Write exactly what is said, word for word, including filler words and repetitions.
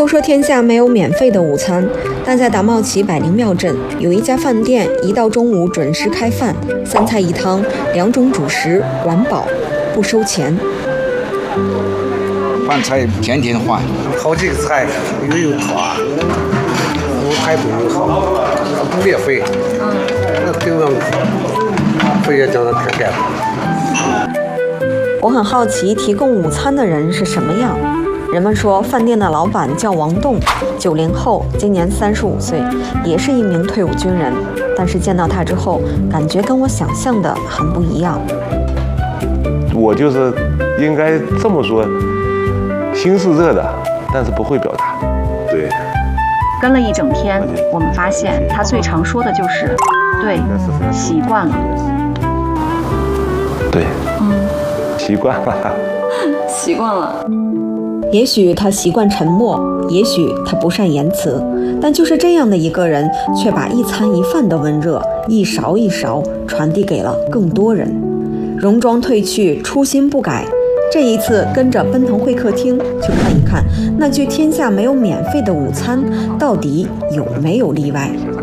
都说天下没有免费的午餐，但在达茂旗百灵庙镇有一家饭店，一到中午准时开饭，三菜一汤，两种主食，管饱，不收钱。 饭菜天天换， 好几个菜，又有汤，有菜都有好，不免费。嗯，那对我非要叫他太干。 我很好奇，提供午餐的人是什么样。人们说，饭店的老板叫王栋，九零后，今年三十五岁，也是一名退伍军人。但是见到他之后，感觉跟我想象的很不一样。 我就是应该这么说，心是热的，但是不会表达。对。 跟了一整天，我们发现他最常说的就是“对，习惯了”。 对， 嗯， 习惯了。 习惯了。 也许他习惯沉默，也许他不善言辞，但就是这样的一个人，却把一餐一饭的温热，一勺一勺传递给了更多人。戎装褪去，初心不改。这一次跟着奔腾会客厅去看一看，那句天下没有免费的午餐到底有没有例外。